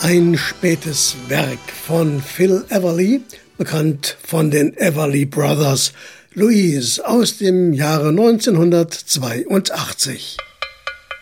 Ein spätes Werk von Phil Everly, bekannt von den Everly Brothers, Louise aus dem Jahre 1982.